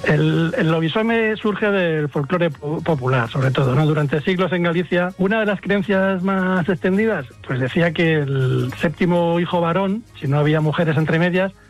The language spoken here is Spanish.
El lobisomé surge del folclore popular, sobre todo, ¿no? Durante siglos en Galicia, una de las creencias más extendidas, pues decía que el séptimo hijo varón, si no había mujeres entre medias,